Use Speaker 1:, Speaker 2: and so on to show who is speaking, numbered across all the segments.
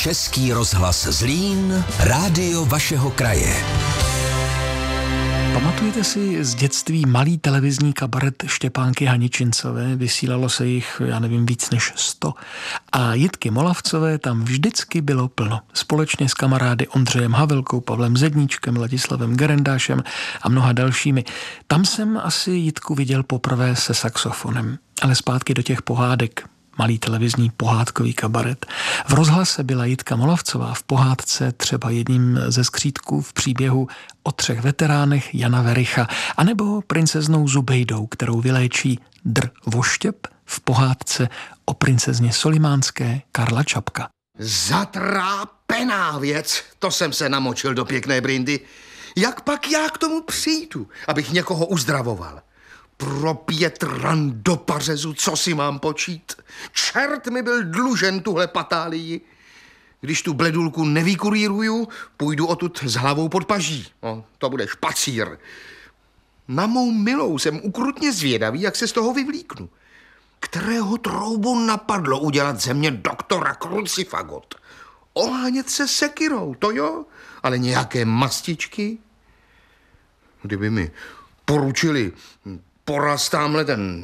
Speaker 1: Český rozhlas Zlín, rádio vašeho kraje.
Speaker 2: Pamatujete si z dětství malý televizní kabaret Štěpánky Haničincové? Vysílalo se jich, já nevím, víc než 100. A Jitky Molavcové tam vždycky bylo plno. Společně s kamarády Ondřejem Havelkou, Pavlem Zedníčkem, Ladislavem Gerendášem a mnoha dalšími. Tam jsem asi Jitku viděl poprvé se saxofonem. Ale zpátky do těch pohádek. Malý televizní pohádkový kabaret. V rozhlase byla Jitka Molavcová v pohádce třeba jedním ze skřítků v příběhu o 3 veteránech Jana Vericha, anebo princeznou Zubejdou, kterou vyléčí Dr. Voštěp v pohádce o princezně Solimánské Karla Čapka.
Speaker 3: Zatrápená věc, to jsem se namočil do pěkné brindy. Jak pak já k tomu přijdu, abych někoho uzdravoval? Pro 5 ran do pařezu, co si mám počít? Čert mi byl dlužen tuhle patálii. Když tu bledulku nevykurýruju, půjdu odtud s hlavou pod paží. No, to bude špacír. Na mou milou jsem ukrutně zvědavý, jak se z toho vyvlíknu. Kterého troubu napadlo udělat ze mě doktora Krucifagot? Ohánět se sekirou, to jo, ale nějaké mastičky? Kdyby mi poručili poraz tamhle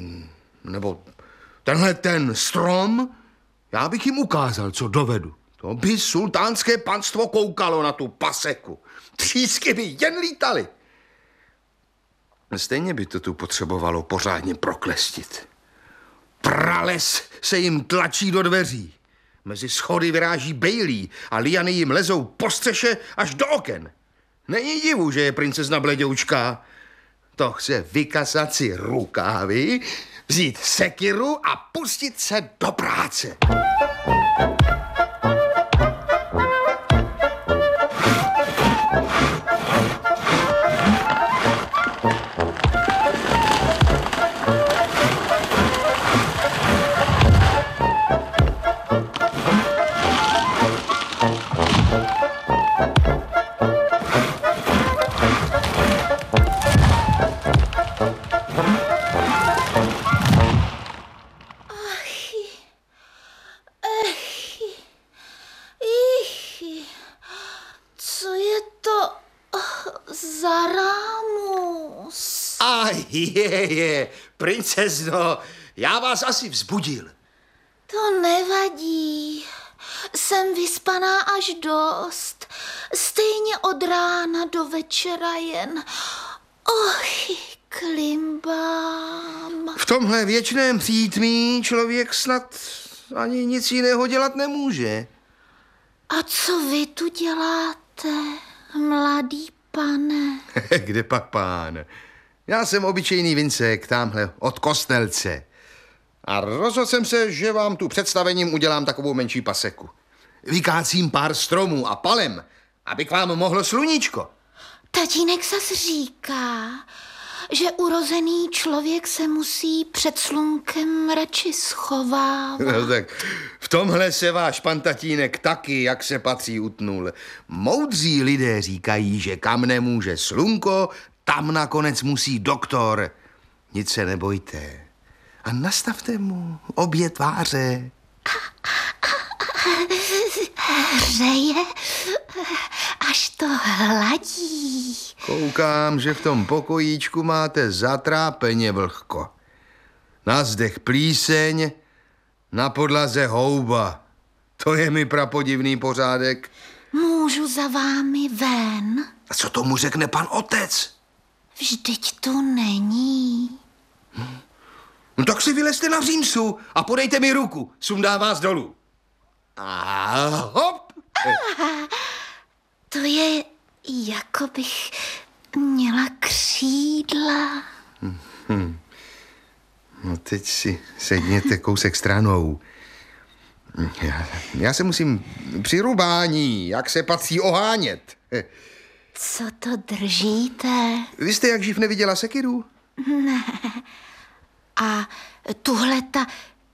Speaker 3: ten strom, já bych jim ukázal, co dovedu. To by sultánské panstvo koukalo na tu paseku. Třísky by jen lítaly. Stejně by to tu potřebovalo pořádně proklestit. Prales se jim tlačí do dveří. Mezi schody vyráží bejlí a liany jim lezou po střeše až do oken. Není divu, že je princezna Bleděučka. To chce vykasat si rukávy, vzít sekiru a pustit se do práce. Je, princezno, já vás asi vzbudil.
Speaker 4: To nevadí. Jsem vyspaná až dost. Stejně od rána do večera jen. Klimbám.
Speaker 3: V tomhle věčném přítmí člověk snad ani nic jiného dělat nemůže.
Speaker 4: A co vy tu děláte, mladý pane?
Speaker 3: Kde pak pán? Já jsem obyčejný vincek, tamhle od Kostelce. A rozhodl jsem se, že vám tu představením udělám takovou menší paseku. Vykácím pár stromů a palem, aby k vám mohlo sluníčko.
Speaker 4: Tatínek zas říká, že urozený člověk se musí před slunkem radši schovávat.
Speaker 3: No tak v tomhle se váš pan tatínek taky, jak se patří, utnul. Moudří lidé říkají, že kam nemůže slunko, tam nakonec musí doktor. Nic se nebojte. A nastavte mu obě tváře.
Speaker 4: Hřeje, až to hladí.
Speaker 3: Koukám, že v tom pokojíčku máte zatrápeně vlhko. Na zdech plíseň, na podlaze houba. To je mi prapodivný pořádek.
Speaker 4: Můžu za vámi ven?
Speaker 3: A co tomu řekne pan otec?
Speaker 4: Vždyť tu není.
Speaker 3: No tak si vylezte na římsu a podejte mi ruku. Sundá vás dolů. A hop.
Speaker 4: To je, jako bych měla křídla.
Speaker 3: No teď si sedněte kousek stranou. Já se musím při rubání, jak se patří, ohánět.
Speaker 4: Co to držíte?
Speaker 3: Vy jste jak živ neviděla sekiru?
Speaker 4: Ne. A tuhle ta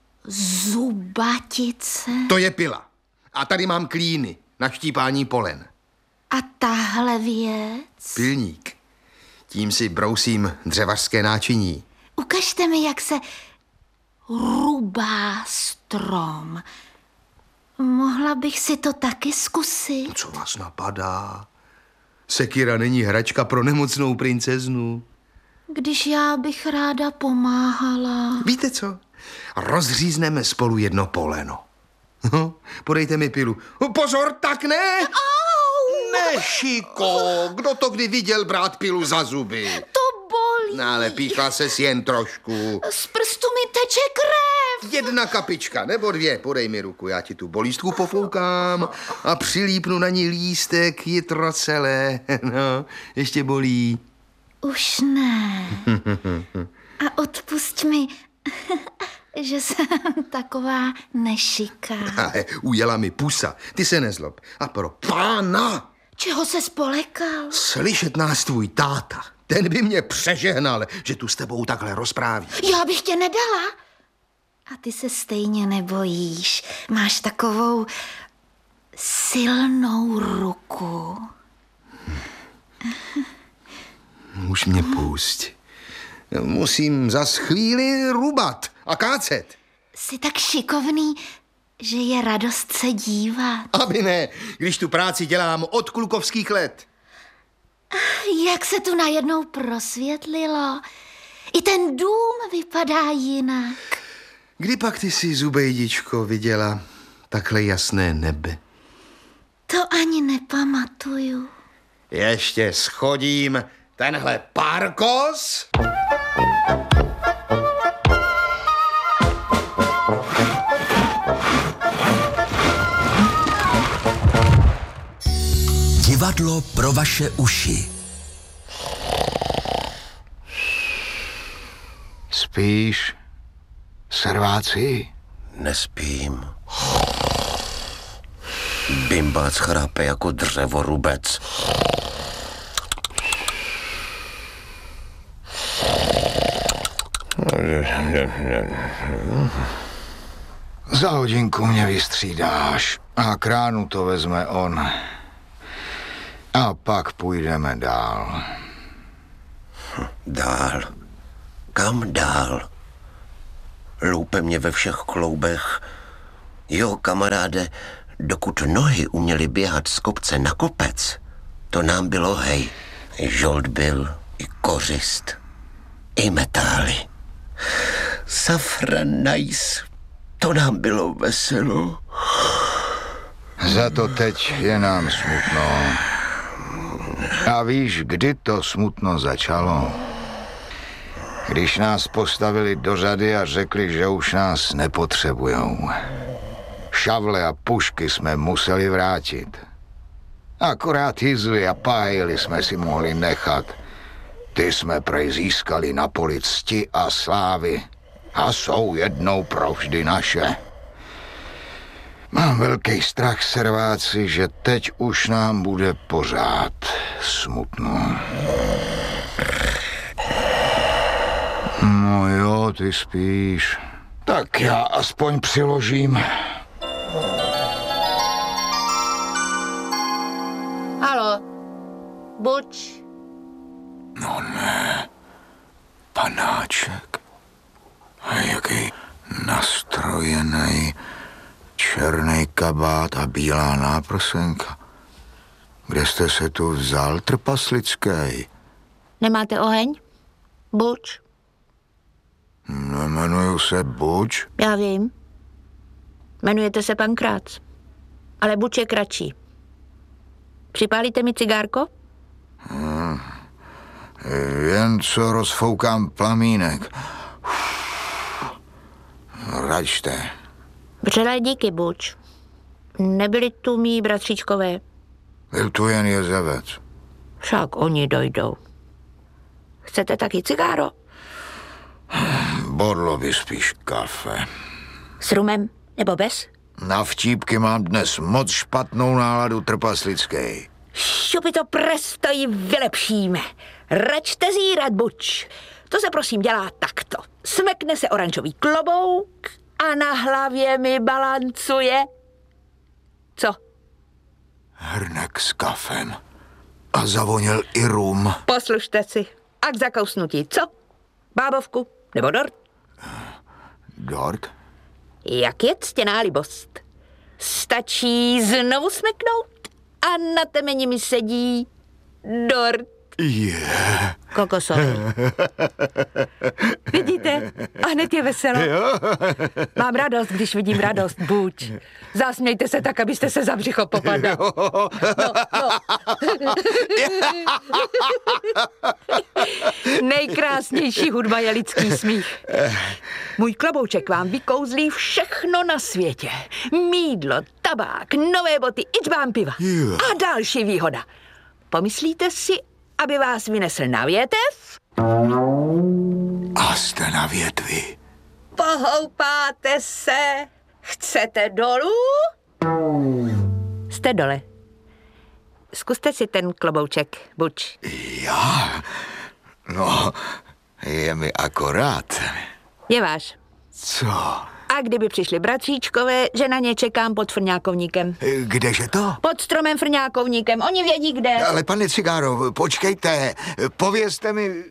Speaker 4: zubatice?
Speaker 3: To je pila. A tady mám klíny na štípání polen.
Speaker 4: A tahle věc?
Speaker 3: Pilník. Tím si brousím dřevařské náčiní.
Speaker 4: Ukažte mi, jak se rubá strom. Mohla neměla bych si to taky zkusit?
Speaker 3: Co vás napadá? Sekira není hračka pro nemocnou princeznu.
Speaker 4: Když já bych ráda pomáhala.
Speaker 3: Víte co? Rozřízneme spolu jedno poleno. Podejte mi pilu. Pozor, tak ne! Nešiko, kdo to kdy viděl brát pilu za zuby?
Speaker 4: To bolí.
Speaker 3: No, ale píchla ses jen trošku.
Speaker 4: Z prstu mi teče krev.
Speaker 3: 1 kapička nebo 2, podej mi ruku, já ti tu bolístku pofoukám a přilípnu na ní lístek jitro celé. No, ještě bolí.
Speaker 4: Už ne. A odpusť mi, že jsem taková nešiká.
Speaker 3: Ale ujela mi pusa, ty se nezlob. A pro pána!
Speaker 4: Čeho se spolekal?
Speaker 3: Slyšet nás tvůj táta. Ten by mě přežehnal, že tu s tebou takhle rozpráví.
Speaker 4: Já bych tě nedala. A ty se stejně nebojíš. Máš takovou silnou ruku.
Speaker 3: Už mě pusť. Musím zas chvíli rubat a kácet.
Speaker 4: Jsi tak šikovný, že je radost se dívat.
Speaker 3: Aby ne, když tu práci dělám od klukovských let.
Speaker 4: Jak se tu najednou prosvětlilo. I ten dům vypadá jinak.
Speaker 3: Kdy pak ty si, zubejdičko, viděla takhle jasné nebe?
Speaker 4: To ani nepamatuju.
Speaker 3: Ještě schodím tenhle párkos.
Speaker 1: Divadlo pro vaše uši.
Speaker 5: Spíš, serváci?
Speaker 6: Nespím. Bimbác chrápe jako dřevorubec.
Speaker 5: Za hodinku mě vystřídáš a kránu to vezme on. A pak půjdeme dál.
Speaker 6: Dál? Kam dál? Loupe mě ve všech kloubech. Jo, kamaráde, dokud nohy uměly běhat z kopce na kopec, to nám bylo hej. Žolt byl i kořist, i metály. Safranajs, to nám bylo veselo.
Speaker 5: Za to teď je nám smutno. A víš, kdy to smutno začalo? Když nás postavili do řady a řekli, že už nás nepotřebujou. Šavle a pušky jsme museli vrátit. Akorát jizvy a pájely jsme si mohli nechat. Ty jsme prej získali na poli cti a slávy a jsou jednou provždy naše. Mám velký strach, serváci, že teď už nám bude pořád smutno. No jo, ty spíš. Tak já aspoň přiložím.
Speaker 7: Haló, buď.
Speaker 5: No ne, panáček. A jaký nastrojený černý kabát a bílá náprsenka. Kde jste se tu vzal, trpaslický?
Speaker 7: Nemáte oheň? Buď.
Speaker 5: Nemenuju se Buč.
Speaker 7: Já vím. Jmenujete se Pankrác. Ale Buč je kratší. Připálíte mi cigárko?
Speaker 5: Jen co rozfoukám plamínek. Račte.
Speaker 7: Vřelé díky, Buč. Nebyli tu mý bratříčkové.
Speaker 5: Byl tu jen jezevec.
Speaker 7: Však oni dojdou. Chcete taky cigáro?
Speaker 5: Bodlo by spíš kafe.
Speaker 7: S rumem nebo bez?
Speaker 5: Na vtípky mám dnes moc špatnou náladu, trpaslický.
Speaker 7: Šupi to prestoji vylepšíme. Račte zírat, Buč. To se prosím dělá takto. Smekne se oranžový klobouk a na hlavě mi balancuje. Co?
Speaker 5: Hrnek s kafem. A zavonil i rum.
Speaker 7: Poslušte si. A k zakousnutí, co? Bábovku nebo dort?
Speaker 5: Dort?
Speaker 7: Jak je ctěná libost? Stačí znovu smeknout a na temeni mi sedí dort. Kokosový. Vidíte? A hned je veselo. Mám radost, když vidím radost, buď. Zasmějte se tak, abyste se za břicho popadli. No. Nejkrásnější hudba je lidský smích. Můj klobouček vám vykouzlí všechno na světě. Mýdlo, tabák, nové boty, ičbán piva. A další výhoda. Pomyslíte si, aby vás vynesl na větev?
Speaker 5: A jste na větvi.
Speaker 7: Pohoupáte se. Chcete dolů? Jste dole. Zkuste si ten klobouček, buď.
Speaker 5: Já? No, je mi akorát.
Speaker 7: Je váš.
Speaker 5: Co?
Speaker 7: A kdyby přišli bratříčkové, že na ně čekám pod Frňákovníkem.
Speaker 5: Kdeže to?
Speaker 7: Pod stromem Frňákovníkem, oni vědí kde.
Speaker 5: Ale pane Cigáro, počkejte, povězte mi...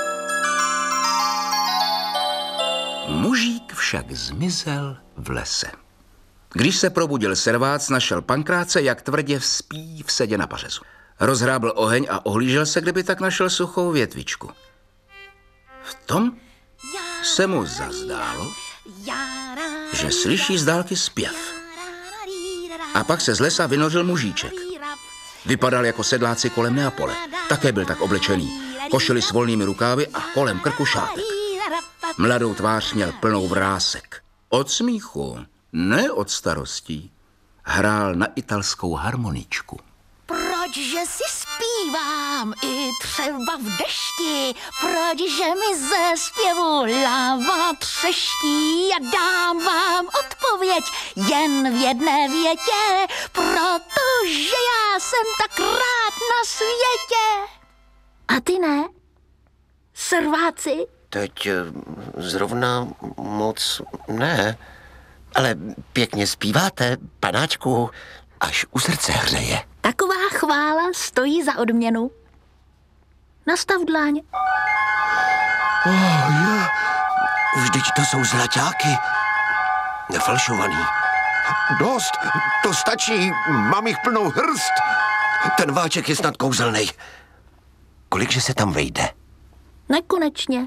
Speaker 1: Mužík však zmizel v lese. Když se probudil servác, našel pankráce, jak tvrdě spí v sedě na pařezu. Rozhrábl oheň a ohlížel se, kdyby tak našel suchou větvičku. V tom se mu zazdálo, že slyší z dálky zpěv. A pak se z lesa vynořil mužíček. Vypadal jako sedláci kolem Neapole. Také byl tak oblečený. Košili s volnými rukávy a kolem krku šátek. Mladou tvář měl plnou vrásek. Od smíchu, ne od starostí. Hrál na italskou harmoničku.
Speaker 4: Pročže si zpívám i třeba v dešti, pročže mi ze zpěvu láva třeští a dám vám odpověď jen v jedné větě, protože já jsem tak rád na světě. A ty ne? Serváci?
Speaker 6: Teď zrovna moc ne, ale pěkně zpíváte, panáčku, až u srdce hřeje.
Speaker 4: Taková chvála stojí za odměnu. Nastav dláň.
Speaker 6: Vždyť to jsou zlaťáky. Nefalšovaný.
Speaker 5: Dost, to stačí, mám jich plnou hrst.
Speaker 6: Ten váček je snad kouzelnej. Kolikže se tam vejde?
Speaker 4: Nekonečně.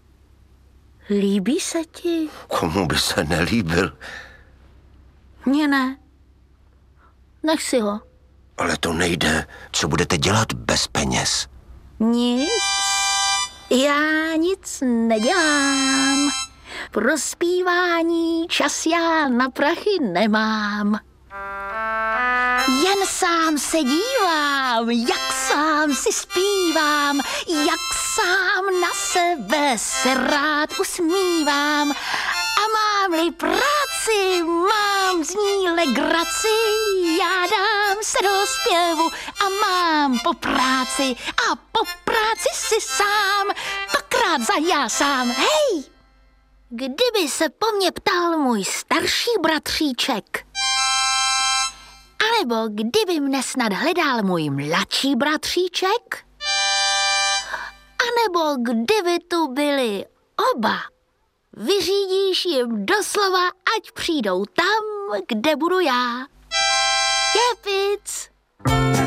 Speaker 4: Líbí se ti?
Speaker 6: Komu by se nelíbil?
Speaker 4: Mně ne. Nech si ho.
Speaker 6: Ale to nejde. Co budete dělat bez peněz?
Speaker 4: Nic. Já nic nedělám. Pro zpívání čas já na prachy nemám. Jen sám se dívám, jak sám si zpívám, jak sám na sebe se rád usmívám. A mám-li práci, mám z ní legraci, já dám se do zpěvu a mám po práci a po práci si sám dvakrát zajásám. Hej! Kdyby se po mně ptal můj starší bratříček, anebo kdyby mne snad hledal můj mladší bratříček, anebo kdyby tu byli oba, vyřídíš jim doslova, ať přijdou tam, kde budu já. Jepic!